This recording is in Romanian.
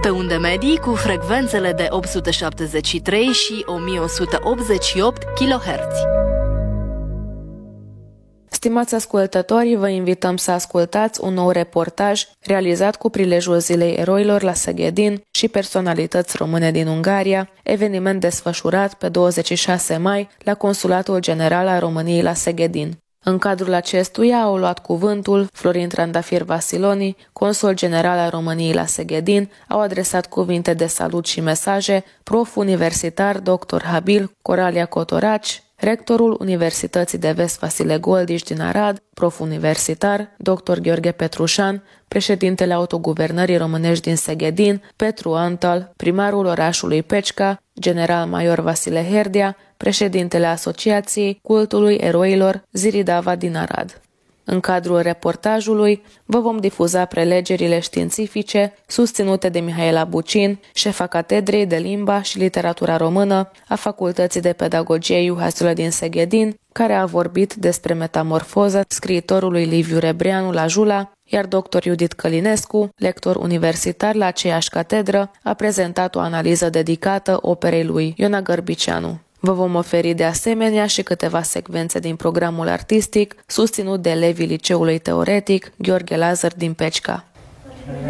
Pe unde medii cu frecvențele de 873 și 1188 kHz. Stimați ascultători, vă invităm să ascultați un nou reportaj realizat cu prilejul Zilei Eroilor la Seghedin și personalități române din Ungaria, eveniment desfășurat pe 26 mai la Consulatul General al României la Seghedin. În cadrul acestuia au luat cuvântul Florin Trandafir Vasiloni, consul general al României la Seghedin, au adresat cuvinte de salut și mesaje prof universitar dr. Habil Coralia Cotoraci, rectorul Universității de Vest Vasile Goldiș din Arad, prof universitar dr. Gheorghe Petrușan, președintele Autoguvernării Românești din Seghedin, Petru Antal, primarul orașului Pecica, general-major Vasile Herdea, președintele Asociației Cultului Eroilor Ziridava din Arad. În cadrul reportajului vă vom difuza prelegerile științifice susținute de Mihaela Bucin, șefa Catedrei de Limba și Literatura Română a Facultății de Pedagogie Juhasule din Seghedin, care a vorbit despre metamorfoza scriitorului Liviu Rebreanu la Jula, iar dr. Judith Călinescu, lector universitar la aceeași catedră, a prezentat o analiză dedicată operei lui Iona Gărbicianu. Vă vom oferi de asemenea și câteva secvențe din programul artistic susținut de elevii Liceului Teoretic Gheorghe Lazar din Pecica.